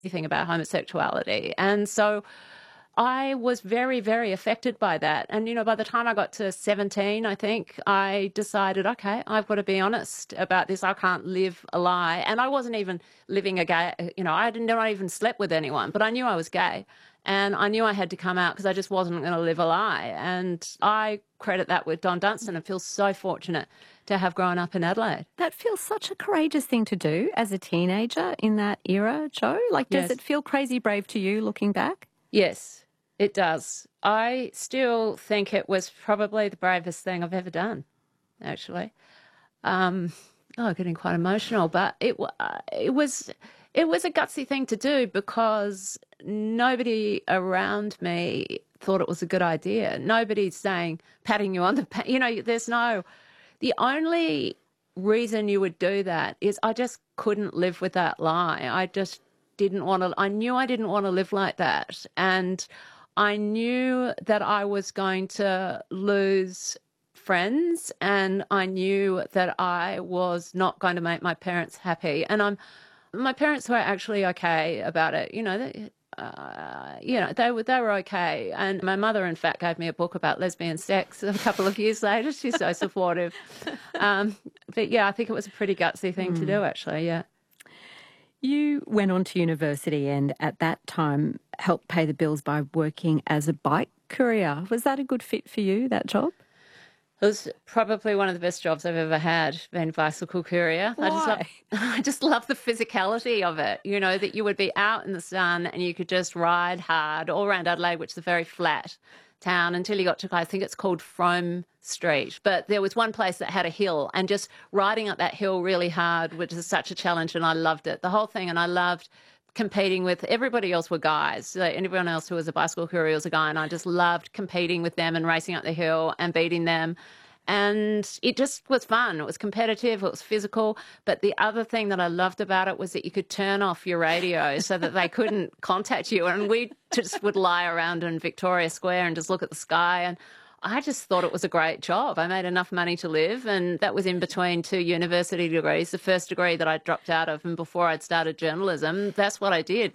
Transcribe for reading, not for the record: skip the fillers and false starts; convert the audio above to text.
anything about homosexuality. And so I was very, very affected by that. And, by the time I got to 17, I think, I decided, okay, I've got to be honest about this. I can't live a lie. And I wasn't even living a gay, I didn't not even slept with anyone, but I knew I was gay. And I knew I had to come out because I just wasn't going to live a lie. And I credit that with Don Dunstan and feel so fortunate to have grown up in Adelaide. That feels such a courageous thing to do as a teenager in that era, Jo. Like, does Yes. it feel crazy brave to you looking back? Yes, it does. I still think it was probably the bravest thing I've ever done, actually. Getting quite emotional, but it was a gutsy thing to do because nobody around me thought it was a good idea. Nobody's saying, patting you on the back. The only reason you would do that is I just couldn't live with that lie. I just didn't want to, I knew I didn't want to live like that. And I knew that I was going to lose friends, and I knew that I was not going to make my parents happy. And my parents were actually okay about it. They were okay. And my mother, in fact, gave me a book about lesbian sex a couple of years later. She's so supportive. But yeah, I think it was a pretty gutsy thing to do, actually. Yeah. You went on to university and at that time helped pay the bills by working as a bike courier. Was that a good fit for you, that job? It was probably one of the best jobs I've ever had, being a bicycle courier. Why? I just love the physicality of it, that you would be out in the sun and you could just ride hard all around Adelaide, which is a very flat town, until you got to, I think it's called Frome Street. But there was one place that had a hill, and just riding up that hill really hard, which is such a challenge, and I loved it, the whole thing. And I loved competing with everybody else were guys. So everyone else who was a bicycle courier was a guy, and I just loved competing with them and racing up the hill and beating them. And it just was fun. It was competitive, it was physical. But the other thing that I loved about it was that you could turn off your radio so that they couldn't contact you. And we just would lie around in Victoria Square and just look at the sky. And I just thought it was a great job. I made enough money to live, and that was in between 2 university degrees. The first degree that I dropped out of and before I'd started journalism, that's what I did.